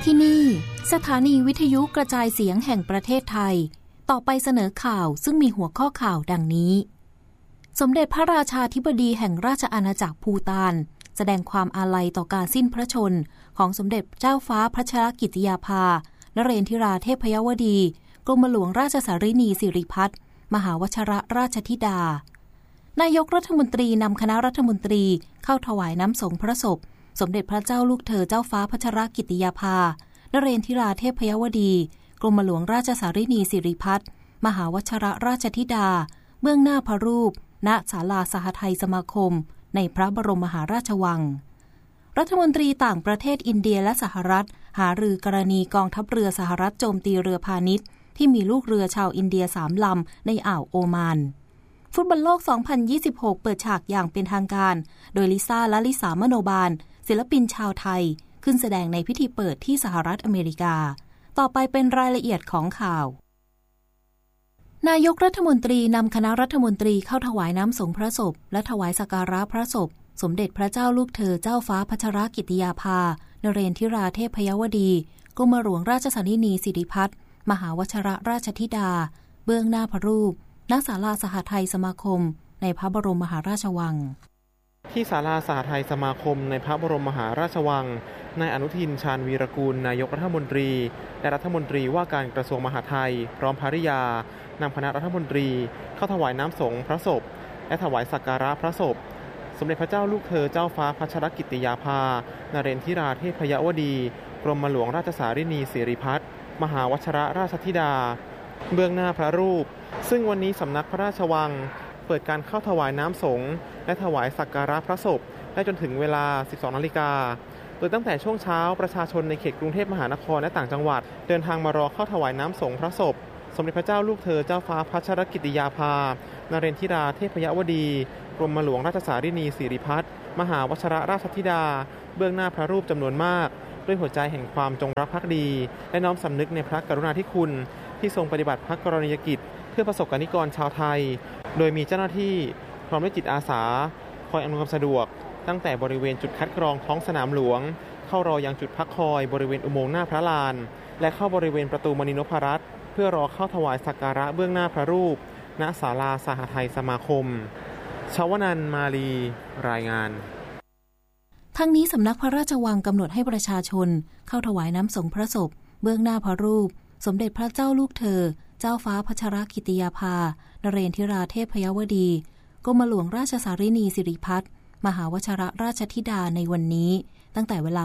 ที่นี่สถานีวิทยุกระจายเสียงแห่งประเทศไทยต่อไปเสนอข่าวซึ่งมีหัวข้อข่าวดังนี้สมเด็จพระราชาธิบดีแห่งราชอาณาจักรภูฏานแสดงความอาลัยต่อการสิ้นพระชนม์ของสมเด็จเจ้าฟ้าพัชรกิติยาภานเรนทิราเทพยวดีกรมหลวงราชสารินีสิริพัฒน์มหาวชิรราชธิดานายกรัฐมนตรีนำคณะรัฐมนตรีเข้าถวายน้ำสงฆ์พระศพสมเด็จพระเจ้าลูกเธอเจ้าฟ้าพัชรกิติยาภานเรนทิราเทพยวดีกรมหลวงราชสารินีสิริพัฒน์มหาวชิรราชธิดาเบื้องหน้าพระรูปณศาลาสหทัยสมาคมในพระบรมมหาราชวังรัฐมนตรีต่างประเทศอินเดียและสหรัฐหารือกรณีกองทัพเรือสหรัฐโจมตีเรือพาณิชย์ที่มีลูกเรือชาวอินเดีย3 ลำในอ่าวโอมานฟุตบอลโลก 2026 เปิดฉากอย่างเป็นทางการโดยลิซ่าและลิสามโนบาลศิลปินชาวไทยขึ้นแสดงในพิธีเปิดที่สหรัฐอเมริกาต่อไปเป็นรายละเอียดของข่าวนายกรัฐมนตรีนำคณะรัฐมนตรีเข้าถวายน้ำสงฆ์พระศพและถวายสักการะพระศพสมเด็จพระเจ้าลูกเธอเจ้าฟ้าพัชรกิติยาภานเรนทิราเทพยวดีกรมหลวงราชสารินีสิริพัฒน์มหาวชิรราชธิดาเบื้องหน้าพระรูปณศาลาสหทัยสมาคมในพระบรมมหาราชวังที่ศาลาสหทัยสมาคมในพระบรมมหาราชวังนายอนุทินชาญวีรกูลนายกรัฐมนตรีและรัฐมนตรีว่าการกระทรวงมหาดไทยพร้อมภริยานำคณะรัฐมนตรีเข้าถวายน้ำสงฆ์พระศพและถวายสักการะพระศพสมเด็จพระเจ้าลูกเธอเจ้าฟ้าพัชรกิติยาภานเรนทิราเทพยวดีกรมหลวงราชสารินีสิริพัฒน์มหาวชิรราชธิดาเบื้องหน้าพระรูปซึ่งวันนี้สำนักพระราชวังเปิดการเข้าถวายน้ำสงฆ์และถวายสักการะพระศพได้จนถึงเวลา 12 นาฬิกาโดยตั้งแต่ช่วงเช้าประชาชนในเขตกรุงเทพมหานครและต่างจังหวัดเดินทางมารอเข้าถวายน้ำสงฆ์พระศพสมเด็จพระเจ้าลูกเธอเจ้าฟ้าพัชรกิติยาภานเรนทิราเทพยวดีกรมหลวงราชสารินีสิริพัฒน์มหาวชิรราชธิดาเบื้องหน้าพระรูปจำนวนมากด้วยหัวใจแห่งความจงรักภักดีและน้อมสำนึกในพระกรุณาธิคุณที่ทรงปฏิบัติพระกรณียกิจเพื่อประสบกนิกรชาวไทยโดยมีเจ้าหน้าที่พร้อมด้วยจิตอาสาคอยอำนวยความสะดวกตั้งแต่บริเวณจุดคัดกรองท้องสนามหลวงเข้ารอยังจุดพักคอยบริเวณอุโมงค์หน้าพระลานและเข้าบริเวณประตูมณีนพรัตน์เพื่อรอเข้าถวายสักการะเบื้องหน้าพระรูปณศาลาสหทัยสมาคมชวนันท์มาลีรายงานทั้งนี้สำนักพระราชวังกำหนดให้ประชาชนเข้าถวายน้ำสงฆ์พระศพเบื้องหน้าพระรูปสมเด็จพระเจ้าลูกเธอเจ้าฟ้าพัชรกิติยาภานเรนทิราเทพยวดีกรมหลวงราชสารินีสิริพัฒน์มหาวชิรราชธิดาในวันนี้ตั้งแต่เวลา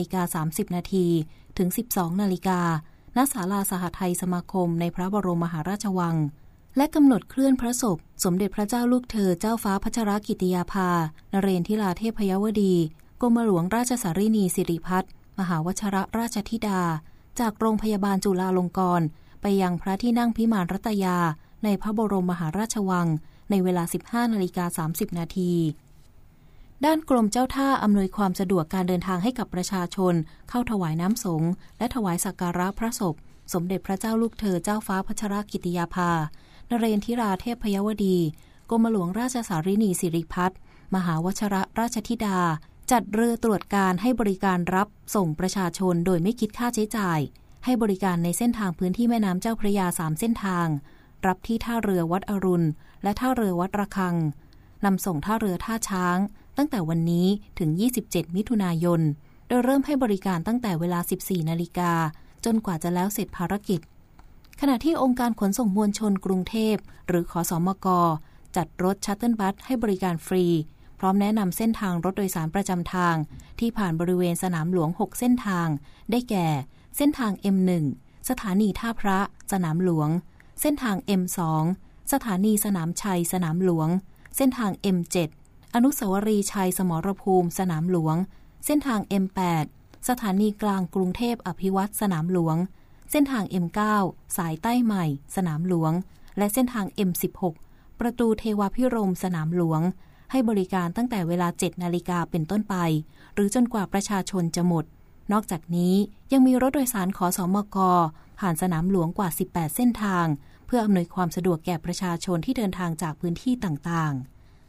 8:30 นาทีถึง 12:00 น.ณศาลาสหทัยสมาคมในพระบรมมหาราชวังและกำหนดเคลื่อนพระศพสมเด็จพระเจ้าลูกเธอเจ้าฟ้าพัชรกิติยาภานเรนทิราเทพยวดีกรมหลวงราชสารินีสิริพัฒน์มหาวชิรราชธิดาจากโรงพยาบาลจุฬาลงกรณ์ไปยังพระที่นั่งพิมานรัตยาในพระบรมมหาราชวังในเวลา 15:30 นาทีด้านกรมเจ้าท่าอำนวยความสะดวกการเดินทางให้กับประชาชนเข้าถวายน้ำสงฆ์และถวายสักการะพระศพสมเด็จพระเจ้าลูกเธอเจ้าฟ้าพัชรกิติยาภานเรนทิราเทพยวดีกรมหลวงราชสารินีสิริพัฒน์มหาวชิรราชธิดาจัดเรือตรวจการให้บริการรับส่งประชาชนโดยไม่คิดค่าใช้จ่ายให้บริการในเส้นทางพื้นที่แม่น้ำเจ้าพระยา3 เส้นทางรับที่ท่าเรือวัดอรุณและท่าเรือวัดระฆังนำส่งท่าเรือท่าช้างตั้งแต่วันนี้ถึง 27 มิถุนายนโดยเริ่มให้บริการตั้งแต่เวลา 14 นาฬิกาจนกว่าจะแล้วเสร็จภารกิจขณะที่องค์การขนส่งมวลชนกรุงเทพหรือขสมก.จัดรถชัตเทิลบัสให้บริการฟรีพร้อมแนะนำเส้นทางรถโดยสารประจำทางที่ผ่านบริเวณสนามหลวง6 เส้นทางได้แก่เส้นทาง M1 สถานีท่าพระสนามหลวงเส้นทาง M2 สถานีสนามชัยสนามหลวงเส้นทาง M7 อนุสาวรีย์ชัยสมรภูมิสนามหลวงเส้นทาง M8 สถานีกลางกรุงเทพอภิวัตรสนามหลวงเส้นทาง M9 สายใต้ใหม่สนามหลวงและเส้นทาง M16 ประตูเทวาภิรมย์สนามหลวงให้บริการตั้งแต่เวลา 7 นาฬิกาเป็นต้นไปหรือจนกว่าประชาชนจะหมดนอกจากนี้ยังมีรถโดยสารขสมก.ผ่านสนามหลวงกว่า 18 เส้นทางเพื่ออำนวยความสะดวกแก่ประชาชนที่เดินทางจากพื้นที่ต่างๆ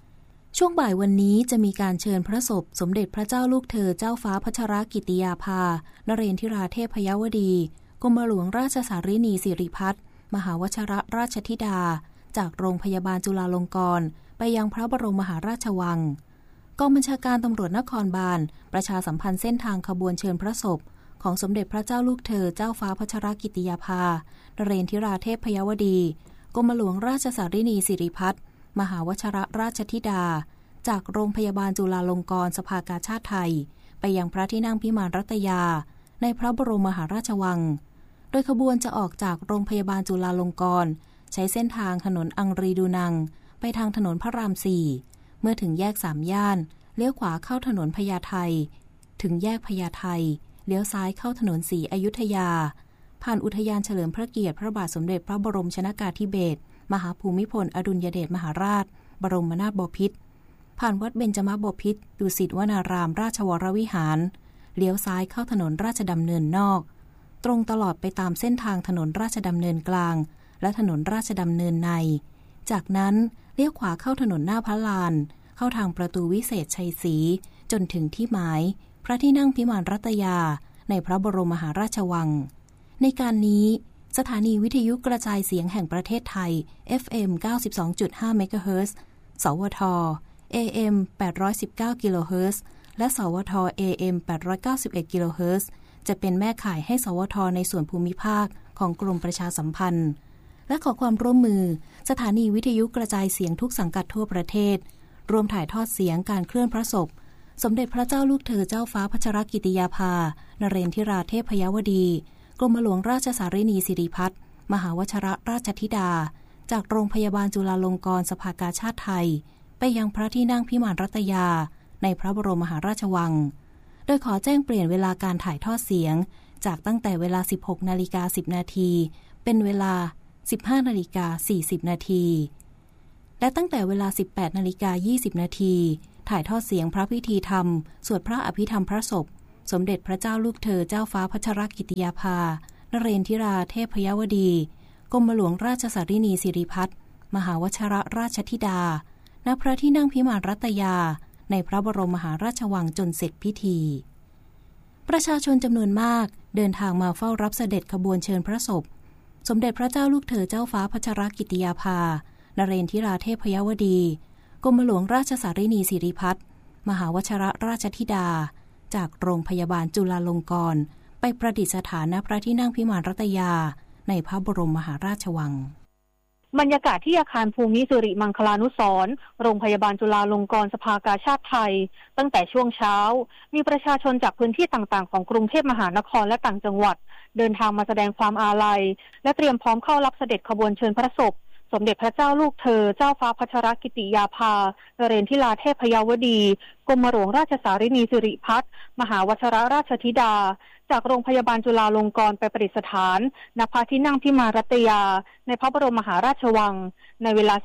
ช่วงบ่ายวันนี้จะมีการเชิญพระศพสมเด็จพระเจ้าลูกเธอเจ้าฟ้าพัชรกิติยาภานเรนทิราเทพยวดีกรมหลวงราชสารินีสิริพัฒน์มหาวชิรราชธิดาจากโรงพยาบาลจุฬาลงกรณ์ไปยังพระบรมมหาราชวังกองบัญชาการตำรวจนครบาลประชาสัมพันธ์เส้นทางขบวนเชิญพระศพของสมเด็จพระเจ้าลูกเธอเจ้าฟ้าพัชรกิติยาภานเรนทิราเทพยวดีกรมหลวงราชสารินีสิริพัฒน์มหาวชิรราชธิดาจากโรงพยาบาลจุฬาลงกรณ์สภากาชาดไทยไปยังพระที่นั่งพิมานรัตยาในพระบรมมหาราชวังโดยขบวนจะออกจากโรงพยาบาลจุฬาลงกรณ์ใช้เส้นทางถนนอังรีดูนังไปทางถนนพระราม 4เมื่อถึงแยก3ย่านเลี้ยวขวาเข้าถนนพญาไทถึงแยกพญาไทเลี้ยวซ้ายเข้าถนนศรีอยุธยาผ่านอุทยานเฉลิมพระเกียรติพระบาทสมเด็จพระบรมชนกาธิเบศรมหาภูมิพลอดุลยเดชมหาราชบรมนาถบพิตรผ่านวัดเบญจมบพิตรดุสิตวนารามราชวรวิหารเลี้ยวซ้ายเข้าถนนราชดำเนินนอกตรงตลอดไปตามเส้นทางถนนราชดำเนินกลางและถนนราชดำเนินในจากนั้นเลี้ยวขวาเข้าถนนหน้าพระลานเข้าทางประตูวิเศษชัยศรีจนถึงที่หมายพระที่นั่งพิมานรัตยาในพระบรมมหาราชวังในการนี้สถานีวิทยุกระจายเสียงแห่งประเทศไทย FM 92.5 เมกะเฮิรตซ์สวท AM 819 กิโลเฮิรตซ์และสวท AM 891 กิโลเฮิรตซ์จะเป็นแม่ข่ายให้สวทในส่วนภูมิภาคของกรมประชาสัมพันธ์และขอความร่วมมือสถานีวิทยุกระจายเสียงทุกสังกัดทั่วประเทศรวมถ่ายทอดเสียงการเคลื่อนพระศพสมเด็จพระเจ้าลูกเธอเจ้าฟ้าพัชรกิติยาภานเรนทิราเทพยวดีกรมหลวงราชสารินีสิริพัฒน์มหาวชิรราชธิดาจากโรงพยาบาลจุฬาลงกรณ์สภากาชาดไทยไปยังพระที่นั่งพิมานรัตยาในพระบรมมหาราชวังโดยขอแจ้งเปลี่ยนเวลาการถ่ายทอดเสียงจากตั้งแต่เวลา 16:10 นาทีเป็นเวลา 15:40 นาทีและตั้งแต่เวลา 18:20 นาทีถ่ายทอดเสียงพระพิธีธรรมสวดพระอภิธรรมพระศพสมเด็จพระเจ้าลูกเธอเจ้าฟ้าพัชรกิติยาภานเรนทิราเทพยวดีกรมหลวงราชสารินีสิริพัฒน์มหาวชิรราชธิดาณพระที่นั่งพิมานรัตยาในพระบรมมหาราชวังจนเสร็จพิธีประชาชนจำนวนมากเดินทางมาเฝ้ารับเสด็จขบวนเชิญพระศพสมเด็จพระเจ้าลูกเธอเจ้าฟ้าพัชรกิติยาภานเรนทิราเทพยวดีกรมหลวงราชสารินีสิริพัฒน์มหาวชิรราชธิดาจากโรงพยาบาลจุฬาลงกรณ์ไปประดิษฐานณพระที่นั่งพิมานรัตยาในพระบรมมหาราชวังบรรยากาศที่อาคารภูมิสิริมังคลานุสรณ์โรงพยาบาลจุฬาลงกรณ์สภากาชาดไทยตั้งแต่ช่วงเช้ามีประชาชนจากพื้นที่ต่างๆของกรุงเทพมหานครและต่างจังหวัดเดินทางมาแสดงความอาลัยและเตรียมพร้อมเข้ารับเสด็จขบวนเชิญพระศพสมเด็จพระเจ้าลูกเธอเจ้าฟ้าพัชรกิติยาภานเรนทิราเทพยวดีกรมหลวงราชสารินีสิริพัฒน์มหาวชิรราชธิดาจากโรงพยาบาลจุฬาลงกรณ์ไปประดิษฐานณพระที่นั่งพิมานรัตยาในพระบรมมหาราชวังในเวลา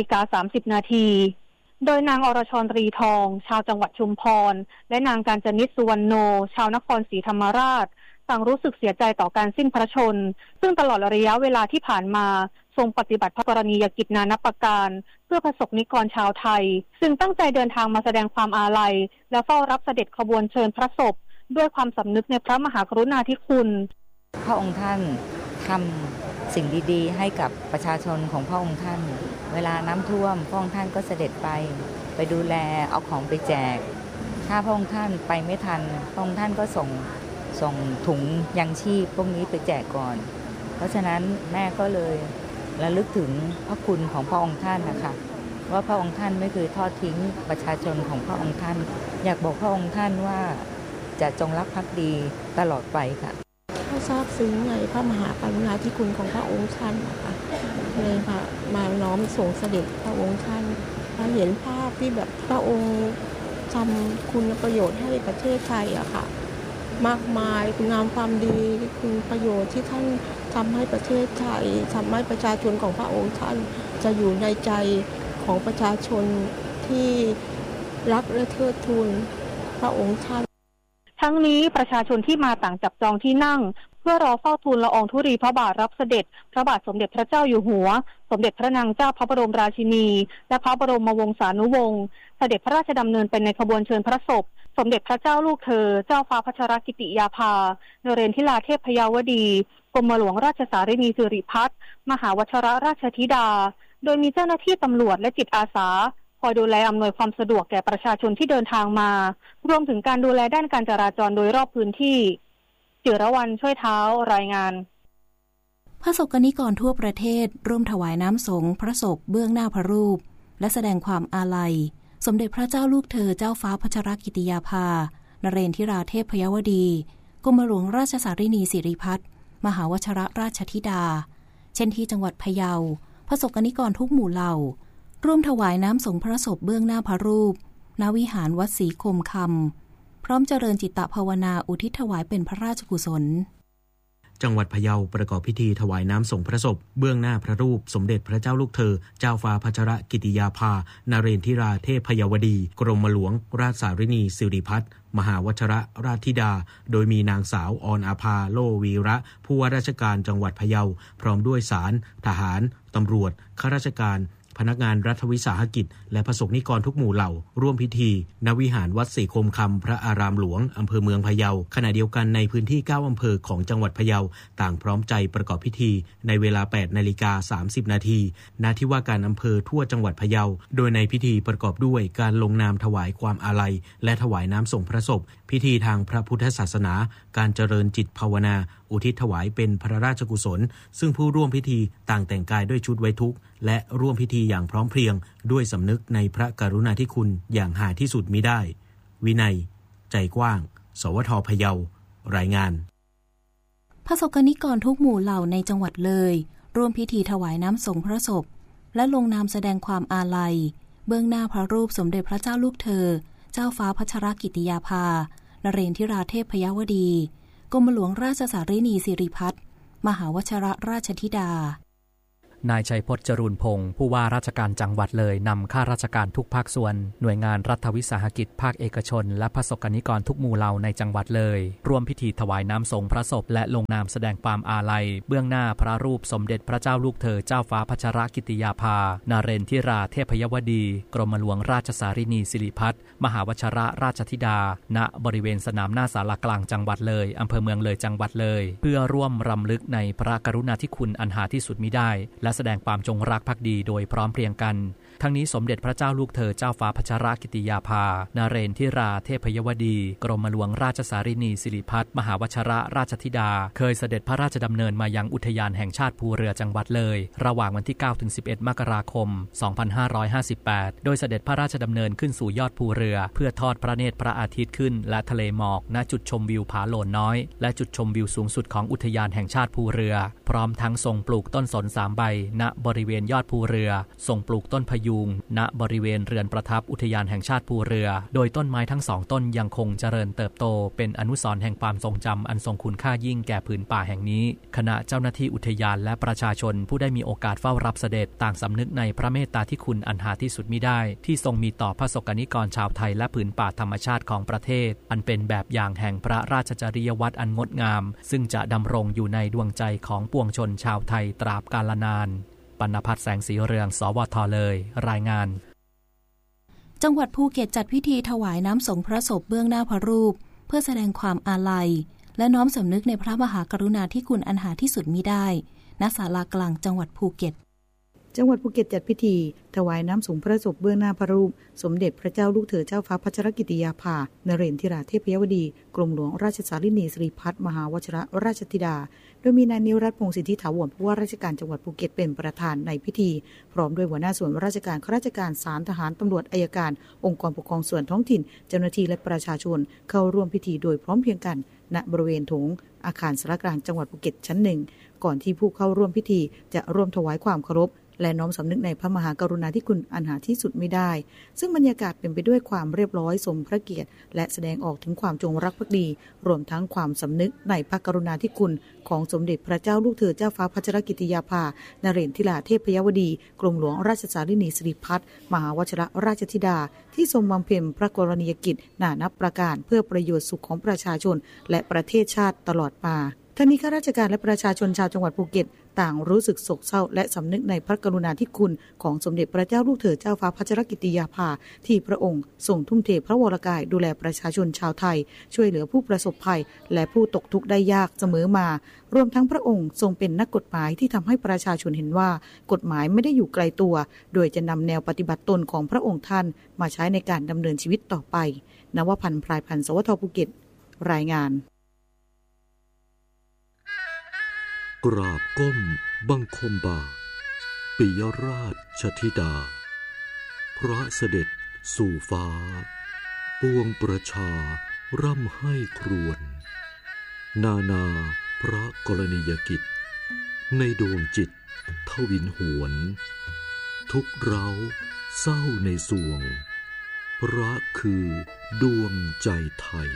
15:30 นาทีโดยนางอรชรตรีทองชาวจังหวัดชุมพรและนางกาญจนิษฐ์สุวรรณโนชาวนครศรีธรรมราชต่างรู้สึกเสียใจต่อการสิ้นพระชนม์ซึ่งตลอดระยะเวลาที่ผ่านมาทรงปฏิบัติพระกรณียกิจนานับประการเพื่อประสบนิกรชาวไทยซึ่งตั้งใจเดินทางมาแสดงความอาลัยและเฝ้ารับเสด็จขบวนเชิญพระศพด้วยความสำนึกในพระมหากรุณาธิคุณพระองค์ท่านทำสิ่งดีๆให้กับประชาชนของพระองค์ท่านเวลาน้ำท่วมพระองค์ท่านก็เสด็จไปดูแลเอาของไปแจกถ้าพระองค์ท่านไปไม่ทันพระองค์ท่านก็ส่งถุงยังชีพพวกนี้ไปแจกก่อนเพราะฉะนั้นแม่ก็เลยระลึกถึงพระคุณของพระองค์ท่านนะคะว่าพระองค์ท่านไม่เคยทอดทิ้งประชาชนของพระองค์ท่านอยากบอกพระองค์ท่านว่าจะจงรักภักดีตลอดไปค่ะก็ทราบซึ้งในพระมหากรุณาธิคุณของพระองค์ท่านนะคะเลยมาน้อมส่งเสด็จพระองค์ท่านเราเห็นภาพที่แบบพระองค์ทำคุณประโยชน์ให้ประเทศไทยอะค่ะมากมายคุณงามความดีคุณประโยชน์ที่ท่านทำให้ประเทศไทยทำให้ประชาชนของพระองค์ท่านจะอยู่ในใจของประชาชนที่รักและเทิดทูนพระองค์ท่านทั้งนี้ประชาชนที่มาต่างจับจองที่นั่งเพื่อรอเฝ้าทูลละอองธุลีพระบาทรับเสด็จพระบาทสมเด็จพระเจ้าอยู่หัวสมเด็จพระนางเจ้าพระบรมราชินีและพระบรมวงศานุวงศ์เสด็จพระราชดำเนินไปในขบวนเชิญพระศพสมเด็จพระเจ้าลูกเธอเจ้าฟ้าพัชรกิติยาภานเรนทิราเทพยาวดีกรมหลวงราชสารินีสิริพัฒน์มหาวชิรราชธิดาโดยมีเจ้าหน้าที่ตำรวจและจิตอาสาคอยดูแลอำนวยความสะดวกแก่ประชาชนที่เดินทางมารวมถึงการดูแลด้านการจราจรโดยรอบพื้นที่จิรวรรณช่วยเท้ารายงานพระสกนิกรทั่วประเทศร่วมถวายน้ำสงฆ์พระศพเบื้องหน้าพระรูปและแสดงความอาลัยสมเด็จพระเจ้าลูกเธอเจ้าฟ้าพัชรกิติยาภานเรนทิราเทพยวดีกรมหลวงราชสารินีสิริพัฒน์มหาวชิรราชธิดาเช่นที่จังหวัดพะเยาพระสกนิกรทุกหมู่เหล่าร่วมถวายน้ำสงฆ์พระศพเบื้องหน้าพระรูปณวิหารวัดศรีคมคำพร้อมเจริญจิตตภาวนาอุทิศถวายเป็นพระราชกุศลจังหวัดพะเยาประกอบพิธีถวายน้ำสงฆ์พระศพเบื้องหน้าพระรูปสมเด็จพระเจ้าลูกเธอเจ้าฟ้าพัชรกิติยาภานเรนทิราเทพยวดีกรมหลวงราชสารินีสิริพัฒน์มหาวชิรราชธิดาโดยมีนางสาวออนอาภาโลวีระผู้ว่าราชการจังหวัดพะเยาพร้อมด้วยศาลทหารตำรวจข้าราชการพนักงานรัฐวิสาหกิจและประสบนิกรทุกหมู่เหล่าร่วมพิธีณวิหารวัดศรีคมคำพระอารามหลวงอำเภอเมืองพะเยาขณะเดียวกันในพื้นที่9อำเภอของจังหวัดพะเยาต่างพร้อมใจประกอบพิธีในเวลา 8:30 น.ณที่ว่าการอำเภอทั่วจังหวัดพะเยาโดยในพิธีประกอบด้วยการลงนามถวายความอาลัยและถวายน้ำส่งพระศพพิธีทางพระพุทธศาสนาการเจริญจิตภาวนาอุทิศถวายเป็นพระราชกุศลซึ่งผู้ร่วมพิธีต่างแต่งกายด้วยชุดไว้ทุกข์และร่วมพิธีอย่างพร้อมเพรียงด้วยสำนึกในพระกรุณาธิคุณอย่างหาที่สุดมิได้วินัยใจกว้างสวท.พะเยารายงานพระสกนิกรทุกหมู่เหล่าในจังหวัดเลยร่วมพิธีถวายน้ำสงฆ์พระศพและลงนามแสดงความอาลัยเบื้องหน้าพระรูปสมเด็จพระเจ้าลูกเธอเจ้าฟ้าพัชรกิติยาภานเรนทิราเทพยวดีกรมหลวงราชสารินีสิริพัฒน์มหาวชิรราชธิดานายชัยพจน์จรูนพงศ์ผู้ว่าราชการจังหวัดเลยนำข้าราชการทุกภาคส่วนหน่วยงานรัฐวิสาหกิจภาคเอกชนและพระสกนิกรทุกหมู่เหล่าในจังหวัดเลยร่วมพิธีถวายน้ำสงฆ์พระศพและลงนามแสดงความอาลัยเบื้องหน้าพระรูปสมเด็จพระเจ้าลูกเธอเจ้าฟ้าพัชรกิติยาภานเรนทิราเทพยวดีกรมหลวงราชสารินีสิริพัฒน์มหาวชิรราชธิดาณบริเวณสนามหน้าศาลากลางจังหวัดเลยอำเภอเมืองเลยจังหวัดเลยเพื่อร่วมรำลึกในพระกรุณาธิคุณอันหาที่สุดมิได้และแสดงความจงรักภักดีโดยพร้อมเพรียงกันทั้งนี้สมเด็จพระเจ้าลูกเธอเจ้าฟ้าพัชรกิติยาภานเรนทิราเทพยวดีกรมหลวงราชสารินีสิริพัฒน์มหาวชิรราชธิดาเคยเสด็จพระราชดำเนินมายังอุทยานแห่งชาติภูเรือจังหวัดเลยระหว่างวันที่ 9-11 มกราคม 2558 โดยเสด็จพระราชดำเนินขึ้นสู่ยอดภูเรือเพื่อทอดพระเนตรพระอาทิตย์ขึ้นและทะเลหมอกณจุดชมวิวผาโลนน้อยและจุดชมวิวสูงสุดของอุทยานแห่งชาติภูเรือพร้อมทั้งทรงปลูกต้นสน3 ใบณบริเวณยอดภูเรือทรงปลูกต้นพยุงณบริเวณเรือนประทับอุทยานแห่งชาติภูเรือโดยต้นไม้ทั้ง2 ต้นยังคงเจริญเติบโตเป็นอนุสรณ์แห่งความทรงจำอันทรงคุณค่ายิ่งแก่ผืนป่าแห่งนี้คณะเจ้าหน้าที่อุทยานและประชาชนผู้ได้มีโอกาสเฝ้ารับเสด็จต่างสำนึกในพระเมตตาที่คุณอันหาที่สุดมิได้ที่ทรงมีต่อพระสกนิกรชาวไทยและผืนป่าธรรมชาติของประเทศอันเป็นแบบอย่างแห่งพระราชจริยวัตรอันงดงามซึ่งจะดำรงอยู่ในดวงใจของปวงชนชาวไทยตราบกาลนานปณภัทร แสงสีเรืองสวท.เลยรายงานจังหวัดภูเก็ตจัดพิธีถวายน้ำสงฆ์พระศพเบื้องหน้าพระรูปเพื่อแสดงความอาลัยและน้อมสำนึกในพระมหากรุณาธิคุณอันหาที่สุดมิได้ณศาลากลางจังหวัดภูเก็ตจังหวัดภูเก็ตจัดพิธีถวายน้ำสงฆ์พระศพเบื้องหน้าพระรูปสมเด็จพระเจ้าลูกเธอเจ้าฟ้าพัชรกิติยาภานเรนทิราเทพยวดีกรมหลวงราชสารินีสิริพัฒน์มหาวชิรราชธิดาโดยมีนายนิรัตน์ พงษ์สิทธิถาวรผู้ว่าราชการจังหวัดภูเก็ตเป็นประธานในพิธีพร้อมด้วยหัวหน้าส่วนราชการข้าราชการศาลทหารตำรวจอัยการองค์กรปกครองส่วนท้องถิ่นเจ้าหน้าที่และประชาชนเข้าร่วมพิธีโดยพร้อมเพรียงกันณบริเวณโถงอาคารสารกลางจังหวัดภูเก็ตชั้น1ก่อนที่ผู้เข้าร่วมพิธีจะร่วมถวายความเคารพและน้อมสำนึกในพระมหากรุณาธิคุณอันหาที่สุดไม่ได้ซึ่งบรรยากาศเป็นไปด้วยความเรียบร้อยสมพระเกียรติและแสดงออกถึงความจงรักภักดีรวมทั้งความสำนึกในพระกรุณาธิคุณของสมเด็จพระเจ้าลูกเธอเจ้าฟ้าพัชรกิติยาภานเรนทิราเทพยวดีกรมหลวงราชสารินีสิริพัฒน์มหาวชิรราชธิดาที่ทรงบำเพ็ญพระกรณียกิจนานับประการเพื่อประโยชน์สุขของประชาชนและประเทศชาติตลอดมาทั้งนี้ข้าราชการและประชาชนชาวจังหวัดภูเก็ตต่างรู้สึกโศกเศร้าและสำนึกในพระกรุณาธิคุณของสมเด็จพระเจ้าลูกเธอเจ้าฟ้าพัชรกิติยาภาที่พระองค์ทรงทุ่มเทพระวรกายดูแลประชาชนชาวไทยช่วยเหลือผู้ประสบภัยและผู้ตกทุกข์ได้ยากเสมอมารวมทั้งพระองค์ทรงเป็นนักกฎหมายที่ทำให้ประชาชนเห็นว่ากฎหมายไม่ได้อยู่ไกลตัวโดยจะนำแนวปฏิบัติตนของพระองค์ท่านมาใช้ในการดำเนินชีวิตต่อไปนวพันธ์พลายพันธ์สวทภูเก็ตรายงานกราบก้มบังคมบาทปิยราชธิดาพระเสด็จสู่ฟ้าปวงประชาร่ำให้ครวญนานาพระกรณียกิจในดวงจิตทวินหวนทุกเร้าเศร้าในสวงพระคือดวงใจไทย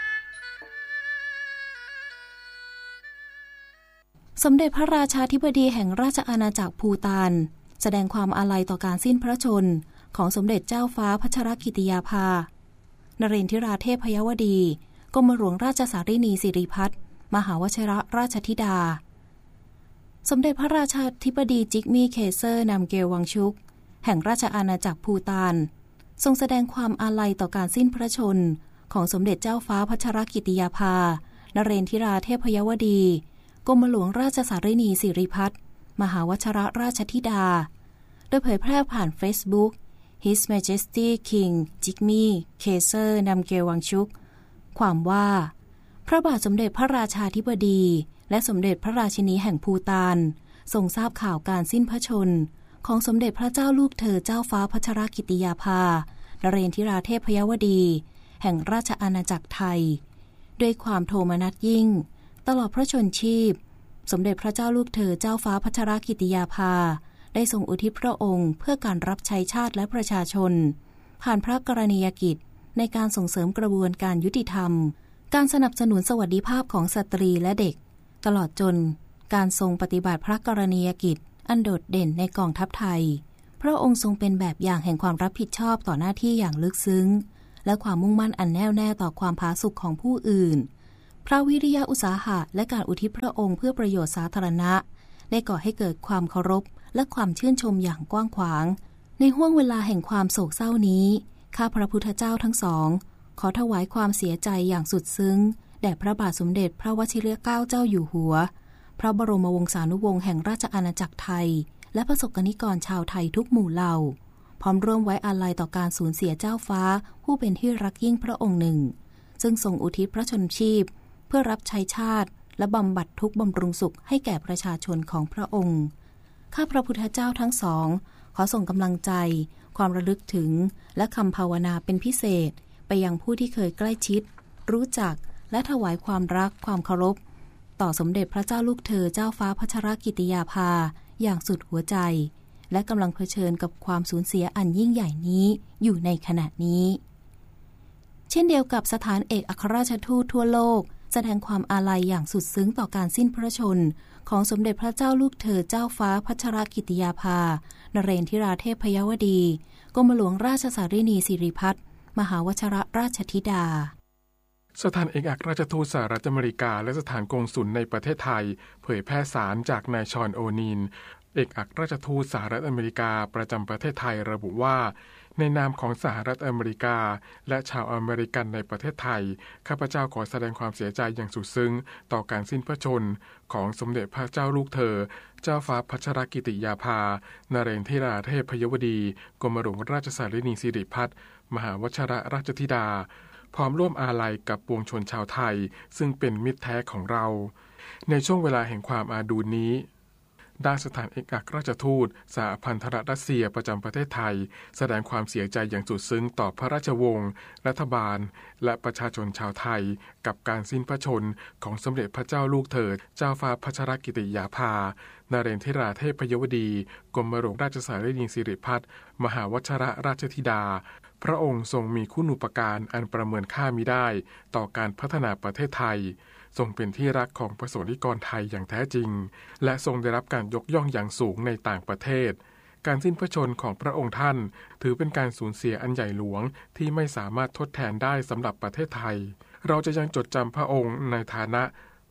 สมเด็จพระราชาธิบดีแห่งราชอาณาจักรภูฏานแสดงความอาลัยต่อการสิ้นพระชนม์ของสมเด็จเจ้าฟ้าพัชรกิติยาภานเรนทิราเทพพยวดีกรมหลวงราชสารินีสิริพัฒน์มหาวชิรราชธิดาสมเด็จพระราชาธิบดีจิกมี่เคเซอร์นามเกลวังชุกแห่งราชอาณาจักรภูฏานทรงแสดงความอาลัยต่อการสิ้นพระชนม์ของสมเด็จเจ้าฟ้าพัชรกิติยาภานเรนทิราเทพพยวดีกรมหลวงราชสารินีสิริพัฒน์มหาวชิรราชธิดาโดยเผยแพร่ผ่าน Facebook His Majesty King Jigme Kaiser Namgyel Wangchuk ความว่าพระบาทสมเด็จพระราชาธิบดีและสมเด็จพระราชินีแห่งภูฏานทรงทราบข่าวการสิ้นพระชนม์ของสมเด็จพระเจ้าลูกเธอเจ้าฟ้าพัชรกิติยาภานเรนทิราเทพพยวดีแห่งราชอาณาจักรไทยด้วยความโทมนัสยิ่งตลอดพระชนชีพสมเด็จพระเจ้าลูกเธอเจ้าฟ้าพัชรกิติยาภาได้ทรงอุทิศพระองค์เพื่อการรับใช้ชาติและประชาชนผ่านพระกรณียกิจในการส่งเสริมกระบวนการยุติธรรมการสนับสนุนสวัสดิภาพของสตรีและเด็กตลอดจนการทรงปฏิบัติพระกรณียกิจอันโดดเด่นในกองทัพไทยพระองค์ทรงเป็นแบบอย่างแห่งความรับผิดชอบต่อหน้าที่อย่างลึกซึ้งและความมุ่งมั่นอันแน่วแน่ต่อความผาสุกของผู้อื่นพระวิริยะอุตสาหะและการอุทิศพระองค์เพื่อประโยชน์สาธารณะได้ก่อให้เกิดความเคารพและความชื่นชมอย่างกว้างขวางในห้วงเวลาแห่งความโศกเศร้านี้ข้าพระพุทธเจ้าทั้งสองขอถวายความเสียใจอย่างสุดซึ้งแด่พระบาทสมเด็จพระวชิรเกล้าเจ้าอยู่หัวพระบรมวงศานุวงศ์แห่งราชอาณาจักรไทยและประสบกนิกรชาวไทยทุกหมู่เหล่าพร้อมร่วมไว้อาลัยต่อการสูญเสียเจ้าฟ้าผู้เป็นที่รักยิ่งพระองค์หนึ่งซึ่งทรงอุทิศพระชนชีพเพื่อรับใช้ชาติและบำบัดทุกข์บำรุงสุขให้แก่ประชาชนของพระองค์ข้าพระพุทธเจ้าทั้งสองขอส่งกำลังใจความระลึกถึงและคำภาวนาเป็นพิเศษไปยังผู้ที่เคยใกล้ชิดรู้จักและถวายความรักความเคารพต่อสมเด็จพระเจ้าลูกเธอเจ้าฟ้าพัชรกิติยาภาอย่างสุดหัวใจและกำลังเผชิญกับความสูญเสียอันยิ่งใหญ่นี้อยู่ในขณะนี้เช่นเดียวกับสถานเอกอัครราชทูตทั่วโลกแสดงความอาลัยอย่างสุดซึ้งต่อการสิ้นพระชนม์ของสมเด็จพระเจ้าลูกเธอเจ้าฟ้าพัชรกิติยาภานเรนทิราเทพพยวดีกรมหลวงราชสารินีสิริพัฒน์มหาวชิรราชธิดาสถานเอกอัครราชทูตสหรัฐอเมริกาและสถานกงสุลในประเทศไทยเผยแพร่สารจากนายชอนโอนีนเอกอัครราชทูตสหรัฐอเมริกาประจำประเทศไทยระบุว่าในนามของสหรัฐอเมริกาและชาวอเมริกันในประเทศไทยข้าพเจ้าขอแสดงความเสียใจอย่างสุดซึ้งต่อการสิ้นพระชนม์ของสมเด็จพระเจ้าลูกเธอเจ้าฟ้าพัชรกิติยาภานเรนทิราเทพพยวดีกรมหลวงราชสารินีสิริพัฒน์มหาวชิรราชธิดาพร้อมร่วมอาลัยกับปวงชนชาวไทยซึ่งเป็นมิตรแท้ของเราในช่วงเวลาแห่งความอาดูลนี้ด้านสถานเอกอัครราชทูตสหพันธรัฐรัสเซียประจำประเทศไทยแสดงความเสียใจอย่างสุดซึ้งต่อพระราชวงศ์รัฐบาลและประชาชนชาวไทยกับการสิ้นพระชนม์ของสมเด็จพระเจ้าลูกเธอเจ้าฟ้าพัชรกิติยาภานเรนทิราเทพพยวดีกรมหลวงราชสารินีสิริพัฒน์มหาวชิรราชธิดาพระองค์ทรงมีคุณูปการอันประเมินค่ามิได้ต่อการพัฒนาประเทศไทยทรงเป็นที่รักของประสบนิกรไทยอย่างแท้จริงและทรงได้รับการยกย่องอย่างสูงในต่างประเทศการสิ้นพระชนม์ของพระองค์ท่านถือเป็นการสูญเสียอันใหญ่หลวงที่ไม่สามารถทดแทนได้สำหรับประเทศไทยเราจะยังจดจำพระองค์ในฐานะ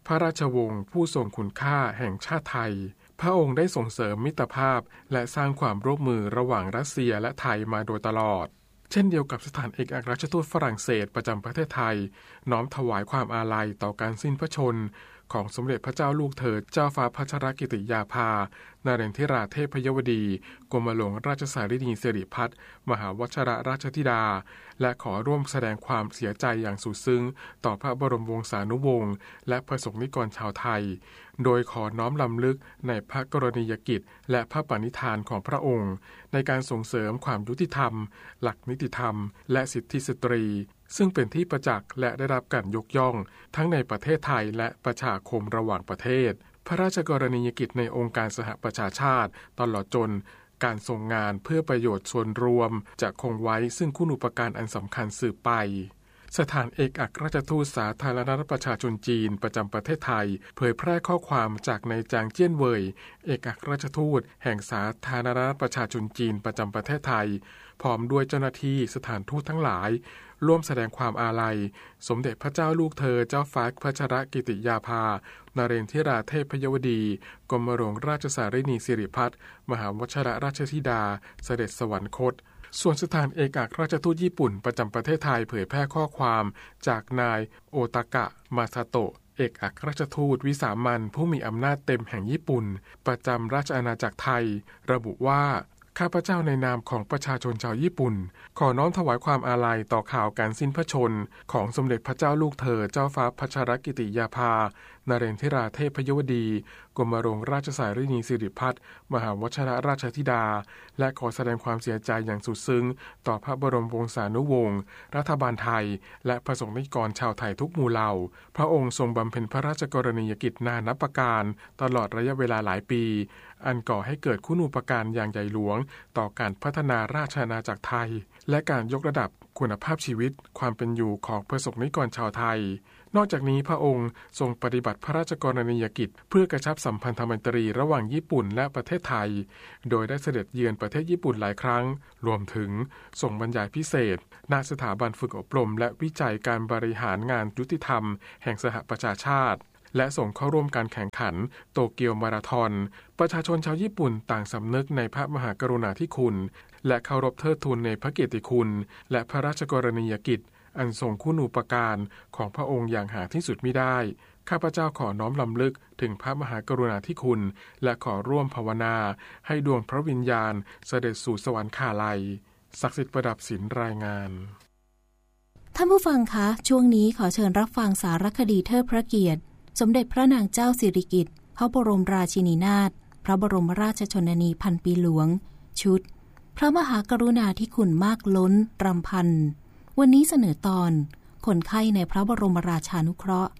พระราชวงศ์ผู้ทรงคุณค่าแห่งชาติไทยพระองค์ได้ส่งเสริมมิตรภาพและสร้างความร่วมมือระหว่างรัสเซียและไทยมาโดยตลอดเช่นเดียวกับสถานเอกอัครราชทูตฝรั่งเศสประจำประเทศไทยน้อมถวายความอาลัยต่อการสิ้นพระชนม์ของสมเด็จพระเจ้าลูกเธอเจ้าฟ้าพัชรกิติยาภานเรนทิราเทพยวดีกรมหลวงราชสารินีสิริพัฒน์มหาวชิรราชธิดาและขอร่วมแสดงความเสียใจอย่างสุดซึ้งต่อพระบรมวงศานุวงศ์และประสงค์นิกรชาวไทยโดยขอน้อมรำลึกในพระกรณียกิจและพระปณิธานของพระองค์ในการส่งเสริมความยุติธรรมหลักนิติธรรมและสิทธิสตรีซึ่งเป็นที่ประจักษ์และได้รับการยกย่องทั้งในประเทศไทยและประชาคมระหว่างประเทศพระราชกรณียกิจในองค์การสหประชาชาติตลอดจนการทรงงานเพื่อประโยชน์ส่วนรวมจะคงไว้ซึ่งคุณูปการอันสำคัญสืบไปสถานเอกอัครราชทูตสาธารณรัฐประชาชนจีนประจำประเทศไทยเผยแพร่ข้อความจากนายจางเจี้ยนเว่ยเอกอัครราชทูตแห่งสาธารณรัฐประชาชนจีนประจำประเทศไทยพร้อมด้วยเจ้าหน้าที่สถานทูตทั้งหลายร่วมแสดงความอาลัยสมเด็จพระเจ้าลูกเธอเจ้าฟ้าพัชรกิติยาภานเรนทิราเทพยวดีกรมหลวงราชสารินีสิริพัฒน์มหาวชิรราชธิดาเสด็จสวรรคตส่วนสถานเอกอัครราชทูตญี่ปุ่นประจำประเทศไทยเผยแพร่ข้อความจากนายโอตากะมาซาโตะเอกอัครราชทูตวิสามัญผู้มีอำนาจเต็มแห่งญี่ปุ่นประจำราชอาณาจักรไทยระบุว่าข้าพเจ้าในนามของประชาชนชาวญี่ปุ่นขอน้อมถวายความอาลัยต่อข่าวการสิ้นพระชนม์ของสมเด็จพระเจ้าลูกเธอเจ้าฟ้าพัชรกิติยาภานเรนทิราเทพยวดีกรมหลวงราชสารินีสิริพัฒน์มหาวชิรราชธิดาและขอแสดงความเสียใจอย่างสุดซึ้งต่อพระบรมวงศานุวงศ์รัฐบาลไทยและประสงค์นิกรชาวไทยทุกหมู่เหล่าพระองค์ทรงบำเพ็ญพระราชกรณียกิจนานับประการตลอดระยะเวลาหลายปีอันก่อให้เกิดคุณูปการอย่างใหญ่หลวงต่อการพัฒนาราชอาณาจักรไทยและการยกระดับคุณภาพชีวิตความเป็นอยู่ของประสงค์นิกรชาวไทยนอกจากนี้พระองค์ทรงปฏิบัติพระราชกรณียกิจเพื่อกระชับสัมพันธไมตรีระหว่างญี่ปุ่นและประเทศไทยโดยได้เสด็จเยือนประเทศญี่ปุ่นหลายครั้งรวมถึงส่งบรรยายพิเศษณสถาบันฝึกอบรมและวิจัยการบริหารงานยุติธรรมแห่งสหประชาชาติและส่งเข้าร่วมการแข่งขันโตเกียวมาราธอนประชาชนชาวญี่ปุ่นต่างสำนึกในพระมหากรุณาธิคุณและเคารพเทิดทูนในพระเกียรติคุณและพระราชกรณียกิจอันทรงคุณูปการของพระองค์อย่างหาที่สุดมิได้ข้าพเจ้าขอน้อมรำลึกถึงพระมหากรุณาธิคุณและขอร่วมภาวนาให้ดวงพระวิญญาณเสด็จสู่สวรรคาลัยศักดิ์สิทธิ์ประดับศิลป์รายงานท่านผู้ฟังคะช่วงนี้ขอเชิญรับฟังสารคดีเทิดพระเกียรติสมเด็จพระนางเจ้าสิริกิติ์พระบรมราชินีนาถพระบรมราชชนนีพันปีหลวงชุดพระมหากรุณาธิคุณมากล้นรำพันวันนี้เสนอตอนคนไข้ในพระบรมราชานุเคราะห์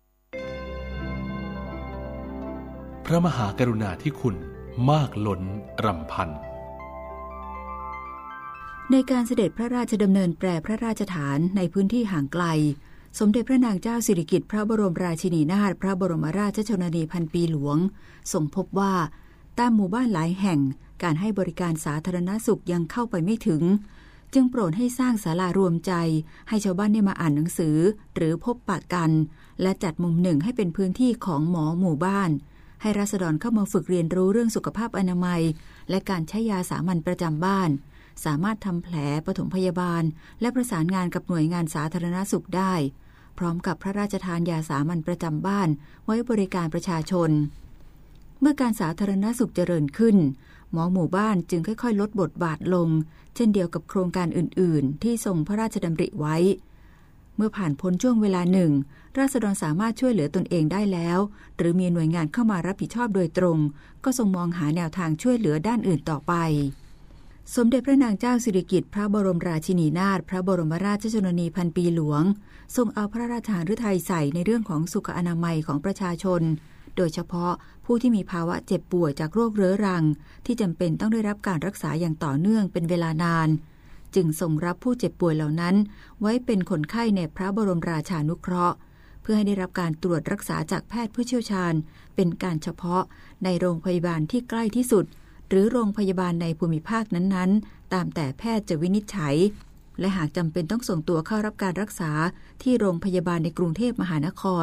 พระมหากรุณาธิคุณมากล้นรำพันในการเสด็จพระราชดำเนินแปรพระราชฐานในพื้นที่ห่างไกลสมเด็จพระนางเจ้าสิริกิติ์พระบรมราชินีนาถพระบรมราชชนนีพันปีหลวงทรงพบว่าตามหมู่บ้านหลายแห่งการให้บริการสาธารณสุขยังเข้าไปไม่ถึงจึงโปรดให้สร้างศาลารวมใจให้ชาวบ้านได้มาอ่านหนังสือหรือพบปะกันและจัดมุมหนึ่งให้เป็นพื้นที่ของหมอหมู่บ้านให้ราษฎรเข้ามาฝึกเรียนรู้เรื่องสุขภาพอนามัยและการใช้ยาสามัญประจำบ้านสามารถทำแผลปฐมพยาบาลและประสานงานกับหน่วยงานสาธารณสุขได้พร้อมกับพระราชทานยาสามัญประจำบ้านไว้บริการประชาชนเมื่อการสาธารณสุขเจริญขึ้นหมอหมู่บ้านจึงค่อยๆลดบทบาทลงเช่นเดียวกับโครงการอื่นๆที่ทรงพระราชดำริไว้เมื่อผ่านพ้นช่วงเวลาหนึ่งราษฎรสามารถช่วยเหลือตนเองได้แล้วหรือมีหน่วยงานเข้ามารับผิดชอบโดยตรงก็ทรงมองหาแนวทางช่วยเหลือด้านอื่นต่อไปสมเด็จพระนางเจ้าสิริกิติ์พระบรมราชินีนาถพระบรมราชชนนีพันปีหลวงทรงเอาพระราชฤทัยใส่ในเรื่องของสุขอนามัยของประชาชนโดยเฉพาะผู้ที่มีภาวะเจ็บป่วยจากโรคเรื้อรังที่จำเป็นต้องได้รับการรักษาอย่างต่อเนื่องเป็นเวลานานจึงทรงรับผู้เจ็บป่วยเหล่านั้นไว้เป็นคนไข้ในพระบรมราชานุเคราะห์เพื่อให้ได้รับการตรวจรักษาจากแพทย์ผู้เชี่ยวชาญเป็นการเฉพาะในโรงพยาบาลที่ใกล้ที่สุดหรือโรงพยาบาลในภูมิภาคนั้นๆตามแต่แพทย์จะวินิจฉัยและหากจำเป็นต้องส่งตัวเข้ารับการรักษาที่โรงพยาบาลในกรุงเทพมหานคร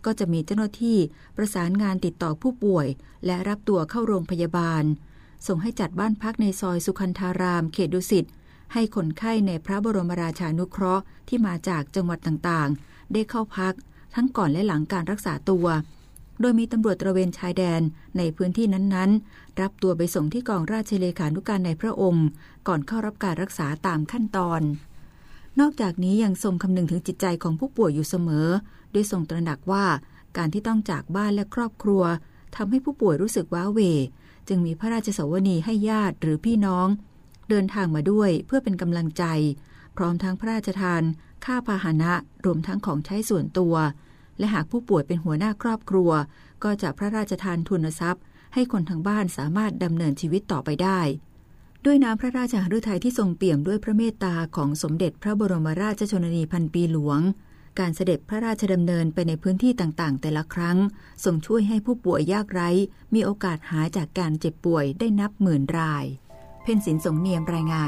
ก็จะมีเจ้าหน้าที่ประสานงานติดต่อผู้ป่วยและรับตัวเข้าโรงพยาบาลส่งให้จัดบ้านพักในซอยสุคันธารามเขตดุสิตให้คนไข้ในพระบรมราชานุเคราะห์ที่มาจากจังหวัดต่างๆได้เข้าพักทั้งก่อนและหลังการรักษาตัวโดยมีตำรวจตระเวนชายแดนในพื้นที่นั้นๆรับตัวไปส่งที่กองราชเลขานุการในพระองค์ก่อนเข้ารับการรักษาตามขั้นตอนนอกจากนี้ยังทรงคำนึงถึงจิตใจของผู้ป่วยอยู่เสมอโดยทรงตระหนักว่าการที่ต้องจากบ้านและครอบครัวทำให้ผู้ป่วยรู้สึกว้าเหวจึงมีพระราชสวนีให้ญาติหรือพี่น้องเดินทางมาด้วยเพื่อเป็นกำลังใจพร้อมทั้งพระราชทานค่าพาหนะรวมทั้งของใช้ส่วนตัวและหากผู้ป่วยเป็นหัวหน้าครอบครัวก็จะพระราชทานทุนทรัพย์ให้คนทางบ้านสามารถดำเนินชีวิตต่อไปได้ด้วยน้ำพระราชหฤทัยที่ทรงเปี่ยมด้วยพระเมตตาของสมเด็จพระบรมราชชนนีพันปีหลวงการเสด็จพระราชดำเนินไปในพื้นที่ต่างๆแต่ละครั้งทรงช่วยให้ผู้ป่วยยากไร้มีโอกาสหายจากการเจ็บป่วยได้นับหมื่นรายเพ็ญศิลป์สงเนียมรายงาน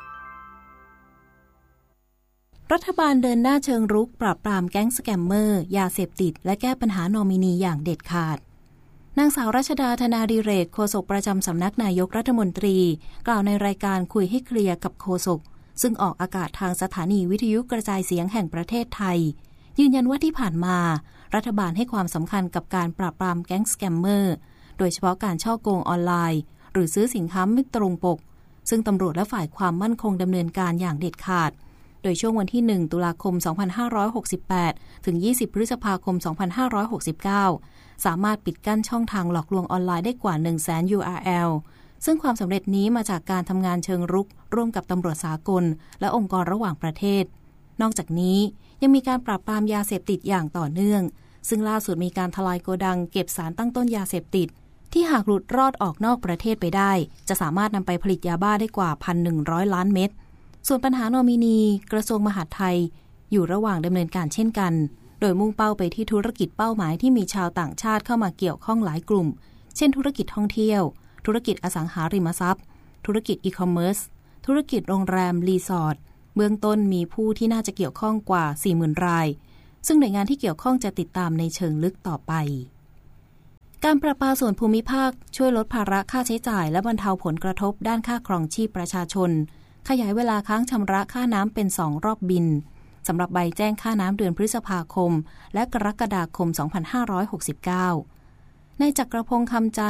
รัฐบาลเดินหน้าเชิงรุกปราบปรามแก๊งสแกมเมอร์ยาเสพติดและแก้ปัญหานอมินีอย่างเด็ดขาดนางสาวรัชดาธนาดิเรกโฆษกประจำสำนักนายกรัฐมนตรีกล่าวในรายการคุยให้เคลียร์กับโฆษกซึ่งออกอากาศทางสถานีวิทยุกระจายเสียงแห่งประเทศไทยยืนยันว่าที่ผ่านมารัฐบาลให้ความสำคัญกับการปราบปรามแก๊งสแกมเมอร์โดยเฉพาะการฉ้อโกงออนไลน์หรือซื้อสินค้าไม่ตรงปกซึ่งตำรวจและฝ่ายความมั่นคงดำเนินการอย่างเด็ดขาดโดยช่วงวันที่1ตุลาคม2568ถึง20พฤษภาคม2569สามารถปิดกั้นช่องทางหลอกลวงออนไลน์ได้กว่า 100,000 URL ซึ่งความสำเร็จนี้มาจากการทำงานเชิงรุกร่วมกับตำรวจสากลและองค์กรระหว่างประเทศนอกจากนี้ยังมีการปราบปรามยาเสพติดอย่างต่อเนื่องซึ่งล่าสุดมีการทลายโกดังเก็บสารตั้งต้นยาเสพติดที่หากหลุดรอดออกนอกประเทศไปได้จะสามารถนำไปผลิตยาบ้าได้กว่า 1,100 ล้านเม็ดส่วนปัญหานอมินีกระทรวงมหาดไทยอยู่ระหว่างดำเนินการเช่นกันโดยมุ่งเป้าไปที่ธุรกิจเป้าหมายที่มีชาวต่างชาติเข้ามาเกี่ยวข้องหลายกลุ่มเช่นธุรกิจท่องเที่ยวธุรกิจอสังหาริมทรัพย์ธุรกิจอีคอมเมิร์ซธุรกิจโรงแรมรีสอร์ทเบื้องต้นมีผู้ที่น่าจะเกี่ยวข้องกว่า 40,000 รายซึ่งหน่วยงานที่เกี่ยวข้องจะติดตามในเชิงลึกต่อไปการประปาส่วนภูมิภาคช่วยลดภาระค่าใช้จ่ายและบรรเทาผลกระทบด้านค่าครองชีพประชาชนขยายเวลาค้างชำระค่าน้ำเป็น2รอบบินสำหรับใบแจ้งค่าน้ำเดือนพฤษภาคมและกรกฎาคม 2569 นายจักรพงษ์คำจันทร์